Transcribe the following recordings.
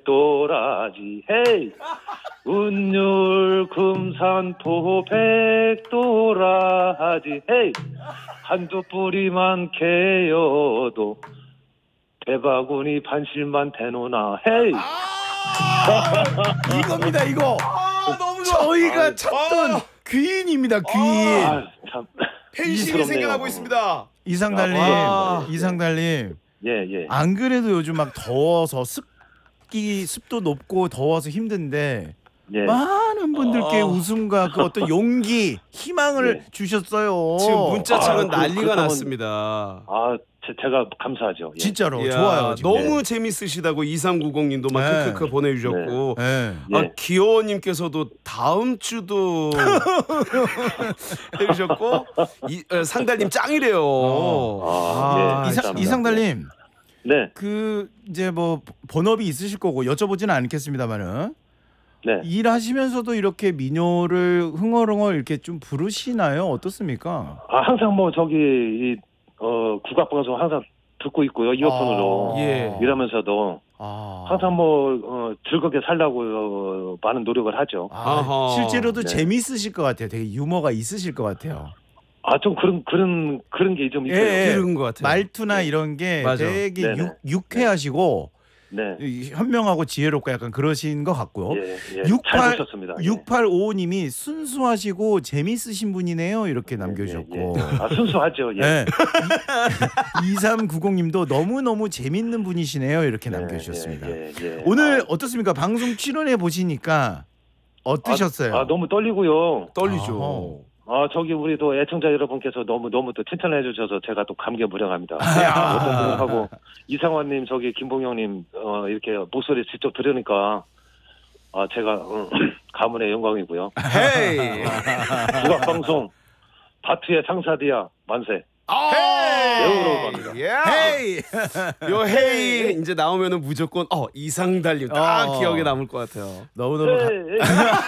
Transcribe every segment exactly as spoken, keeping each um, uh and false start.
백도라지 헤이 운율 금산포 백도라지 헤이 한두 뿌리만 개여도 대바구니 반실만 대노나 헤이 아, 이겁니다 이거. 아, 너무 좋아. 저희가 아, 찾던 아. 귀인입니다 귀인. 아, 참 팬심이 이스럽네요. 생겨나고 있습니다. 이상달님, 아, 이상달님. 예예 안 그래도 요즘 막 더워서 습기 습도 높고 더워서 힘든데 예. 많은 분들께 아. 웃음과 그 어떤 용기, 희망을 예. 주셨어요. 지금 문자창은 아, 그- 난리가 그렇다면- 났습니다. 아 제, 제가 감사하죠. 예. 진짜로 이야, 좋아요. 지금. 너무 재밌으시다고 이삼구공님도 막 네. 크크크 보내주셨고 네. 예. 아, 기호님께서도 다음 주도 해주셨고 이, 어, 상달님 짱이래요. 아, 아, 예, 이상, 감사합니다. 이상달님, 네, 그 이제 뭐 본업이 있으실 거고 여쭤보지는 않겠습니다만은 네. 일하시면서도 이렇게 민요를 흥얼흥얼 이렇게 좀 부르시나요? 어떻습니까? 아 항상 뭐 저기 이, 어 국악방송 항상 듣고 있고요 이어폰으로 아, 예. 일하면서도 아, 항상 뭐 어, 즐겁게 살라고 어, 많은 노력을 하죠. 아, 아하. 실제로도 네. 재미있으실 것 같아요. 되게 유머가 있으실 것 같아요. 아 좀 그런 그런 그런 게 좀 있어요. 예, 예. 그런 것 같아요. 말투나 이런 게 맞아. 되게 네네. 유, 유쾌하시고 네, 이- 현명하고 지혜롭고 약간 그러신 것 같고요. 예, 예. 육팔 잘 보셨습니다. 예. 육팔오오님이 순수하시고 재미있으신 분이네요. 이렇게 남겨주셨고. 예, 예. 아 순수하죠. 예. 네. 이삼구공님도 너무너무 재밌는 분이시네요. 이렇게 예, 남겨주셨습니다. 예, 예, 예. 오늘 아, 어떻습니까? 방송 출연해 보시니까 어떠셨어요? 아, 너무 떨리고요. 떨리죠. 아하. 아 저기 우리 또 애청자 여러분께서 너무 너무 또 칭찬해 주셔서 제가 또 감개무량합니다. 야. 어떤 분은 하고 이상환님 저기 김봉영님 어, 이렇게 목소리 직접 들으니까 아 제가 음, 가문의 영광이고요. 헤이. 국악방송 바투의 상사디아 만세. 매우로 갑니다. 예. 헤이! 요 헤이 이제 나오면은 무조건 어 이상달님 딱 어. 기억에 남을 것 같아요. 너무너무 가... 예,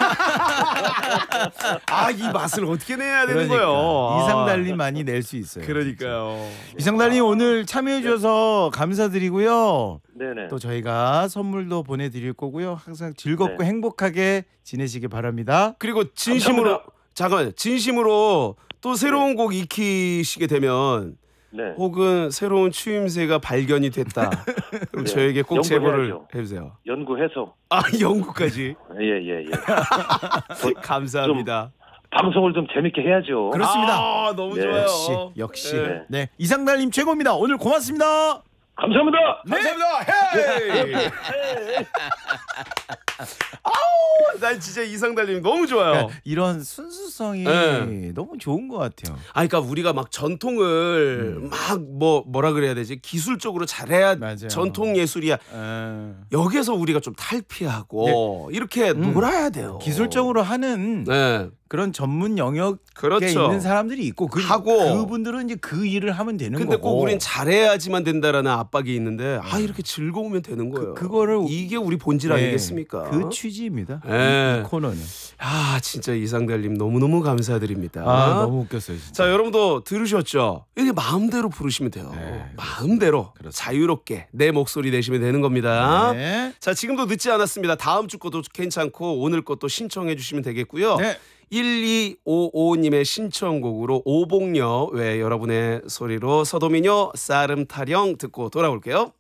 아 이 맛을 어떻게 내야 되는 그러니까. 거예요? 이상달님 많이 낼 수 있어요. 그러니까요. 이상달님 오늘 참여해 주셔서 감사드리고요. 네네. 또 저희가 선물도 보내드릴 거고요. 항상 즐겁고 네. 행복하게 지내시기 바랍니다. 그리고 진심으로 감사합니다. 잠깐만 진심으로 또 새로운 곡 익히시게 되면 네. 혹은 새로운 추임새가 발견이 됐다. 그럼 네. 저에게 꼭 제보를 연구해야죠. 해주세요. 연구해서 아 영국까지 예예 예. 감사합니다. 방송을 좀 재밌게 해야죠. 그렇습니다. 아 너무 네. 좋아요. 역시 역시 네. 네, 이상달님 최고입니다. 오늘 고맙습니다. 감사합니다. 감사합니다. 헤이. 아우, 난 진짜 이상달님 너무 좋아요. 그러니까 이런 순수성이 네. 너무 좋은 것 같아요. 아, 그러니까 우리가 막 전통을 막 뭐 뭐라 그래야 되지? 기술적으로 잘해야 맞아요. 전통 예술이야. 에... 여기서 우리가 좀 탈피하고 이렇게 음. 놀아야 돼요. 기술적으로 하는 네, 그런 전문 영역에 그렇죠. 있는 사람들이 있고 그, 하고. 그분들은 이제 그 일을 하면 되는 근데 거고. 꼭 우린 잘해야지만 된다라는 압박이 있는데 아 이렇게 즐거우면 되는 거예요. 그, 그거를 이게 우리 본질 네, 아니겠습니까? 그 취지입니다. 네. 이, 이 코너는. 아 진짜 이상달님 너무너무 감사드립니다. 아, 너무 웃겼어요, 진짜. 자 여러분도 들으셨죠? 이게 마음대로 부르시면 돼요. 네, 마음대로 그렇습니다. 자유롭게 내 목소리 내시면 되는 겁니다. 네. 자 지금도 늦지 않았습니다. 다음 주 것도 괜찮고 오늘 것도 신청해 주시면 되겠고요. 네. 일이오오님의 신청곡으로 오복녀 외 여러분의 소리로 서도민요 쌀음 타령 듣고 돌아올게요.